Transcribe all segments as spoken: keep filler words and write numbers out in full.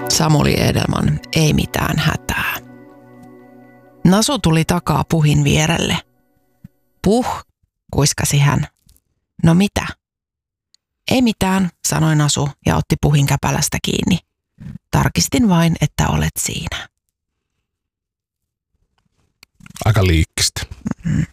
Samuli Edelman, ei mitään hätää. Nasu tuli takaa Puhin vierelle. Puh, kuiskasi hän. No mitä? Ei mitään, sanoi Nasu ja otti Puhin käpälästä kiinni. Tarkistin vain, että olet siinä. Aika liikkistä. Mm-hmm.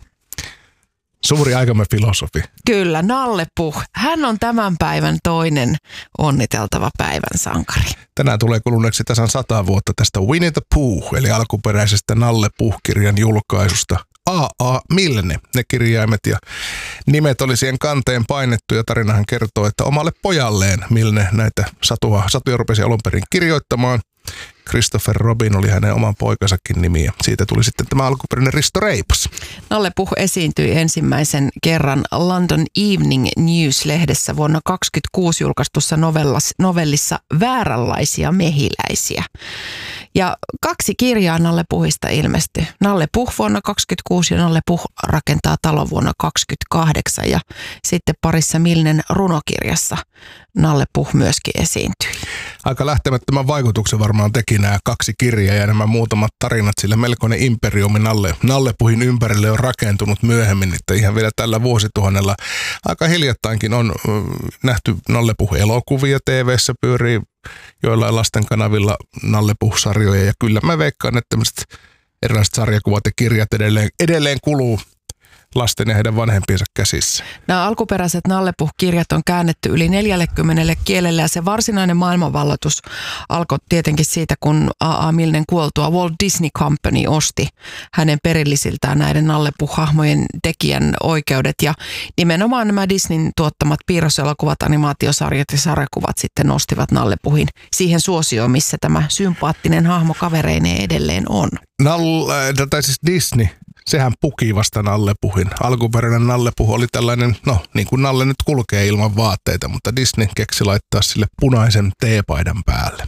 Suuri aikamme filosofi. Kyllä, Nalle Puh. Hän on tämän päivän toinen onniteltava päivän sankari. Tänään tulee kuluneeksi tasan sata vuotta tästä Winnie the Pooh, eli alkuperäisestä Nalle Puh-kirjan julkaisusta. A A. Milne, ne kirjaimet ja nimet oli siihen kanteen painettu, ja tarinahan kertoo, että omalle pojalleen Milne näitä satua, satuja rupesi alun perin kirjoittamaan. Christopher Robin oli hänen oman poikansakin nimi, ja siitä tuli sitten tämä alkuperäinen Risto Reipas. Nalle Puh esiintyi ensimmäisen kerran London Evening News-lehdessä vuonna kaksikymmentäkuusi julkaistussa novellissa Vääränlaisia mehiläisiä. Ja kaksi kirjaa Nalle Puhista ilmestyi. Nalle Puh vuonna kaksikymmentäkuusi ja Nalle Puh rakentaa talon vuonna kaksikymmentäkahdeksan. Ja sitten parissa Milnen runokirjassa Nalle Puh myöskin esiintyi. Aika lähtemättömän vaikutuksen varmaan teki nämä kaksi kirjaa ja nämä muutamat tarinat, sillä melkoinen imperiumi Nalle, Nalle Puhin ympärille on rakentunut myöhemmin, että ihan vielä tällä vuosituhannella aika hiljattainkin on nähty Nalle Puh-elokuvia T V:ssä pyörii joillain lasten kanavilla Nalle Puh-sarjoja, ja kyllä mä veikkaan, että tämmöiset erilaiset sarjakuvat ja kirjat edelleen, edelleen kuluu lasten ja heidän vanhempiensa käsissä. Nämä alkuperäiset Nalle Puh-kirjat on käännetty yli neljäkymmentä kielellä, ja se varsinainen maailmanvalloitus alkoi tietenkin siitä, kun A A. Milnen kuoltua Walt Disney Company osti hänen perillisiltään näiden Nalle Puh-hahmojen tekijän oikeudet, ja nimenomaan nämä Disneyn tuottamat piirroselokuvat, animaatiosarjat ja sarjakuvat sitten nostivat Nalle Puhin siihen suosioon, missä tämä sympaattinen hahmo kavereineen edelleen on. Nalle, tai siis Disney. Sehän puki vasta Nalle Puhin. Alkuperäinen Nalle Puh oli tällainen, no niin kuin Nalle nyt kulkee ilman vaatteita, mutta Disney keksi laittaa sille punaisen teepaidan päälle.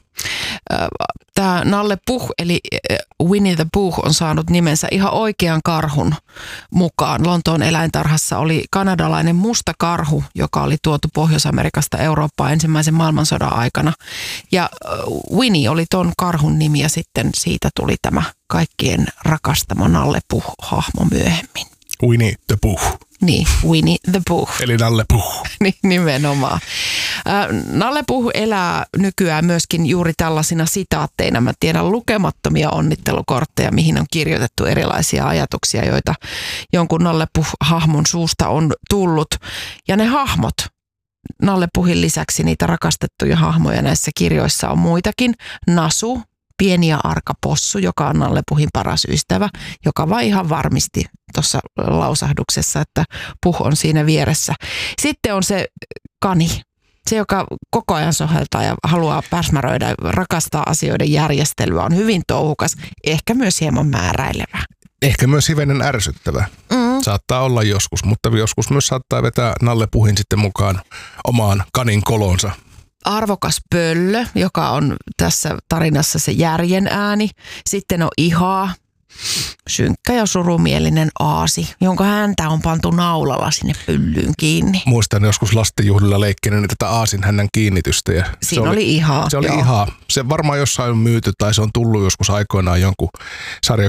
Tämä Nalle Puh eli Winnie the Pooh on saanut nimensä ihan oikean karhun mukaan. Lontoon eläintarhassa oli kanadalainen musta karhu, joka oli tuotu Pohjois-Amerikasta Eurooppaan ensimmäisen maailmansodan aikana. Ja Winnie oli ton karhun nimi, ja sitten siitä tuli tämä kaikkien rakastama Nalle Puh-hahmo myöhemmin. Winnie the Pooh. Niin, Winnie the Pooh. Eli Nalle Puh. Niin, nimenomaan. Nalle Puh elää nykyään myöskin juuri tällaisina sitaatteina. Mä tiedän lukemattomia onnittelukortteja, mihin on kirjoitettu erilaisia ajatuksia, joita jonkun Nalle Puh-hahmon suusta on tullut. Ja ne hahmot, Nalle Puhin lisäksi niitä rakastettuja hahmoja näissä kirjoissa on muitakin. Nasu, pieni ja arka possu, joka on Nalle Puhin paras ystävä, joka vaan ihan varmisti tuossa lausahduksessa, että Puh on siinä vieressä. Sitten on se kani, se joka koko ajan soheltaa ja haluaa pärsmäröidä, rakastaa asioiden järjestelyä, on hyvin touhukas, ehkä myös hieman määräilevä. Ehkä myös hivenen ärsyttävä. Mm. Saattaa olla joskus, mutta joskus myös saattaa vetää Nalle Puhin sitten mukaan omaan kanin kolonsa. Arvokas pöllö, joka on tässä tarinassa se järjen ääni. Sitten on Ihaa, synkkä ja surumielinen aasi, jonka häntä on pantu naulalla sinne pyllyyn kiinni. Muistan joskus lastenjuhlilla leikkineen tätä aasin hännän kiinnitystä. Ja Siinä oli, oli Ihaa. Se oli joo. Ihaa. Se varmaan jossain on myyty tai se on tullut joskus aikoinaan jonkun sarja,